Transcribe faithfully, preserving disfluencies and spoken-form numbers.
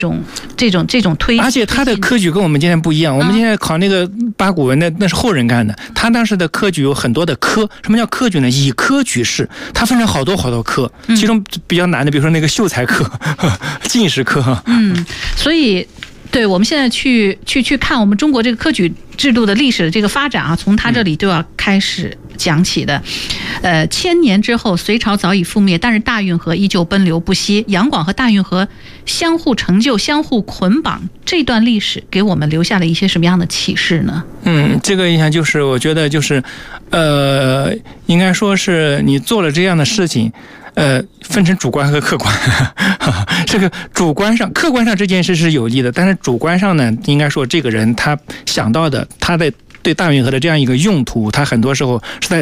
这种这种这种推， 而且他的科举跟我们今天不一样。我们现在考那个八股文的，那是后人干的。他当时的科举有很多的科，什么叫科举呢？以科举士，它分成好多好多科，其中比较难的，比如说那个秀才科、进士科。 嗯，所以。对，我们现在去去去看我们中国这个科举制度的历史的这个发展啊，从它这里就要开始讲起的。呃，千年之后，隋朝早已覆灭，但是大运河依旧奔流不息。杨广和大运河相互成就、相互捆绑，这段历史给我们留下了一些什么样的启示呢？ 嗯，这个印象就是，我觉得就是，呃，应该说是你做了这样的事情。呃，分成主观和客观，这个主观上、客观上这件事是有利的，但是主观上呢，应该说这个人他想到的，他的对大运河的这样一个用途，他很多时候是在